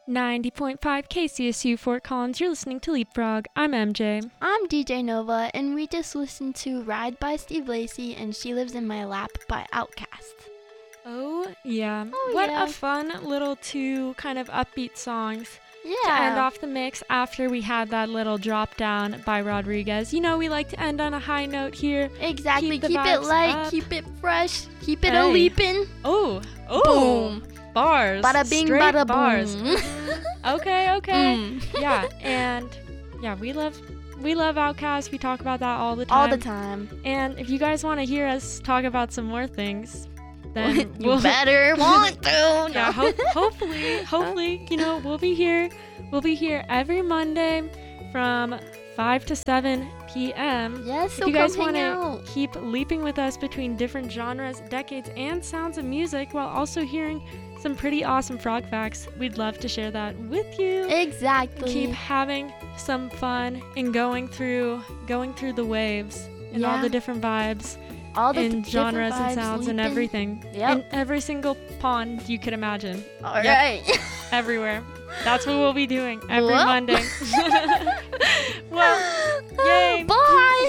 90.5 KCSU Fort Collins. You're listening to Leapfrog. I'm MJ. I'm DJ Nova, and we just listened to Ride by Steve Lacy and She Lives in My Lap by Outkast. Oh, yeah. Oh, what yeah. a fun little two kind of upbeat songs Yeah. to end off the mix after we had that little drop down by Rodriguez. You know, we like to end on a high note here. Exactly. Keep the Keep it vibes light, up. keep it fresh, keep it Hey. a-leapin'. Oh, Boom. bars. Bada bing, Straight bada bars. boom. Okay. Mm. Yeah, and yeah, we love Outkast. We talk about that all the time. All the time. And if you guys want to hear us talk about some more things, then You better want to. Yeah, No. hopefully, you know, we'll be here. We'll be here every Monday from 5 to 7 p.m. Yes, so If you guys come want hang to out. keep leaping with us between different genres, decades, and sounds of music while also hearing some pretty awesome frog facts, we'd love to share that with you. Exactly. Keep having some fun and going through the waves and all Yeah. the different vibes all the and different genres and vibes, sounds and leaping. everything. Yep. In every single pond you could imagine. All Yep. right. Everywhere. That's what we'll be doing every Well. Monday. Well, yay. Bye.